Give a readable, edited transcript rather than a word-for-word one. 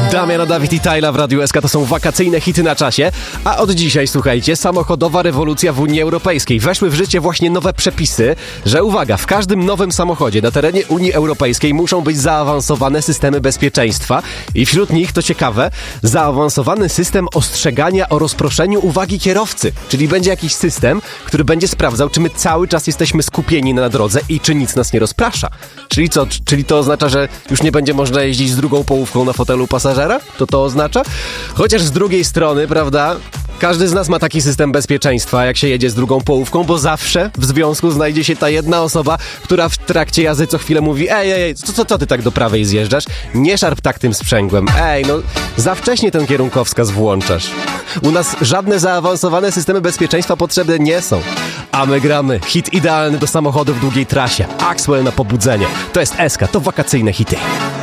Damian, Dawid i Tyla w Radiu SK to są wakacyjne hity na czasie. A od dzisiaj, słuchajcie, samochodowa rewolucja w Unii Europejskiej. Weszły w życie właśnie nowe przepisy, że uwaga, w każdym nowym samochodzie na terenie Unii Europejskiej muszą być zaawansowane systemy bezpieczeństwa i wśród nich, to ciekawe, zaawansowany system ostrzegania o rozproszeniu uwagi kierowcy. Czyli będzie jakiś system, który będzie sprawdzał, czy my cały czas jesteśmy skupieni na drodze i czy nic nas nie rozprasza. Czyli co? Czyli to oznacza, że już nie będzie można jeździć z drugą połówką na fotelu pasażera? To oznacza? Chociaż z drugiej strony, prawda, każdy z nas ma taki system bezpieczeństwa, jak się jedzie z drugą połówką, bo zawsze w związku znajdzie się ta jedna osoba, która w trakcie jazdy co chwilę mówi: ej, co ty tak do prawej zjeżdżasz? Nie szarp tak tym sprzęgłem. Za wcześnie ten kierunkowskaz włączasz. U nas żadne zaawansowane systemy bezpieczeństwa potrzebne nie są. A my gramy hit idealny do samochodu w długiej trasie. Axwell na pobudzenie. To jest SK, to wakacyjne hity.